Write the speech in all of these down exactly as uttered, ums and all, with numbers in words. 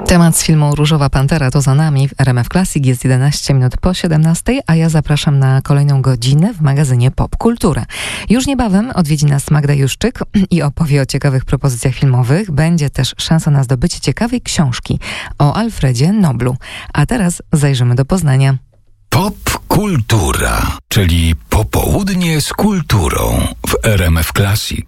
Temat z filmu Różowa Pantera to za nami. W R M F Classic jest jedenaście minut po siedemnastej, a ja zapraszam na kolejną godzinę w magazynie Pop Kultura. Już niebawem odwiedzi nas Magda Juszczyk i opowie o ciekawych propozycjach filmowych. Będzie też szansa na zdobycie ciekawej książki o Alfredzie Noblu. A teraz zajrzymy do Poznania. Pop Kultura, czyli popołudnie z kulturą w R M F Classic.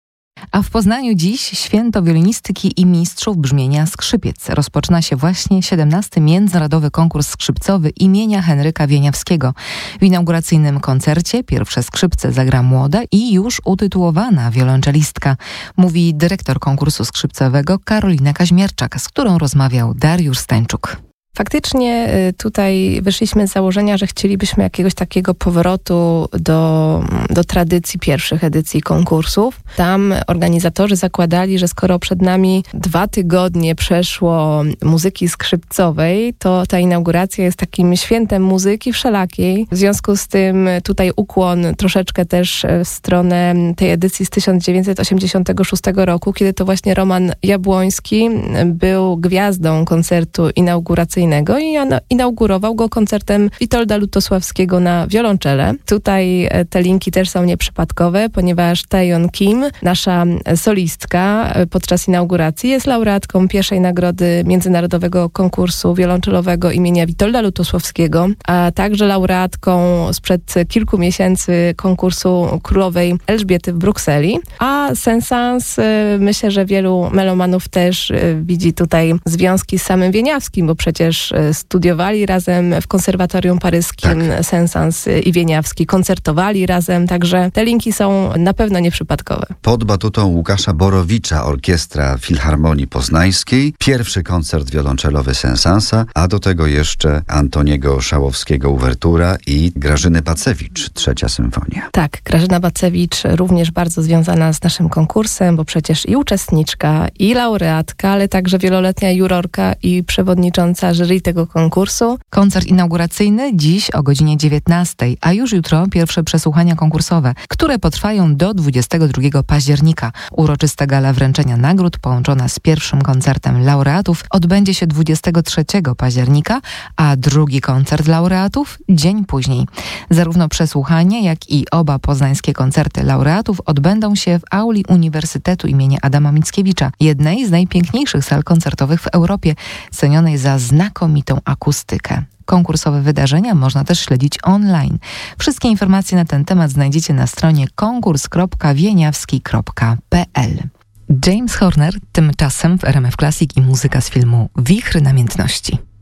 A w Poznaniu dziś święto wiolonistyki i mistrzów brzmienia skrzypiec. Rozpoczyna się właśnie siedemnasty Międzynarodowy Konkurs Skrzypcowy imienia Henryka Wieniawskiego. W inauguracyjnym koncercie pierwsze skrzypce zagra młoda i już utytułowana wiolonczelistka, mówi dyrektor konkursu skrzypcowego Karolina Kaźmierczak, z którą rozmawiał Dariusz Stańczuk. Faktycznie tutaj wyszliśmy z założenia, że chcielibyśmy jakiegoś takiego powrotu do, do tradycji pierwszych edycji konkursów. Tam organizatorzy zakładali, że skoro przed nami dwa tygodnie przeszło muzyki skrzypcowej, to ta inauguracja jest takim świętem muzyki wszelakiej. W związku z tym tutaj ukłon troszeczkę też w stronę tej edycji z tysiąc dziewięćset osiemdziesiątego szóstego roku, kiedy to właśnie Roman Jabłoński był gwiazdą koncertu inauguracyjnego i inaugurował go koncertem Witolda Lutosławskiego na wiolonczele. Tutaj te linki też są nieprzypadkowe, ponieważ Taeyeon Kim, nasza solistka podczas inauguracji, jest laureatką pierwszej nagrody Międzynarodowego Konkursu Wiolonczelowego imienia Witolda Lutosławskiego, a także laureatką sprzed kilku miesięcy konkursu Królowej Elżbiety w Brukseli. A Saint-Saëns, myślę, że wielu melomanów też widzi tutaj związki z samym Wieniawskim, bo przecież studiowali razem w konserwatorium paryskim, tak. Saint-Saëns i Wieniawski, koncertowali razem, także te linki są na pewno nieprzypadkowe. Pod batutą Łukasza Borowicza Orkiestra Filharmonii Poznańskiej, pierwszy koncert wiolonczelowy Saint-Saënsa, a do tego jeszcze Antoniego Szałowskiego uwertura i Grażyny Bacewicz, trzecia symfonia. Tak, Grażyna Bacewicz również bardzo związana z naszym konkursem, bo przecież i uczestniczka, i laureatka, ale także wieloletnia jurorka i przewodnicząca jury tego konkursu. Koncert inauguracyjny dziś o godzinie dziewiętnastej, a już jutro pierwsze przesłuchania konkursowe, które potrwają do dwudziestego drugiego października. Uroczysta gala wręczenia nagród połączona z pierwszym koncertem laureatów odbędzie się dwudziestego trzeciego października, a drugi koncert laureatów dzień później. Zarówno przesłuchanie, jak i oba poznańskie koncerty laureatów odbędą się w auli Uniwersytetu imienia Adama Mickiewicza, jednej z najpiękniejszych sal koncertowych w Europie, cenionej za znakomitą akustykę. Konkursowe wydarzenia można też śledzić online. Wszystkie informacje na ten temat znajdziecie na stronie konkurs kropka wieniawski kropka p l. James Horner tymczasem w R M F Classic i muzyka z filmu Wichry Namiętności.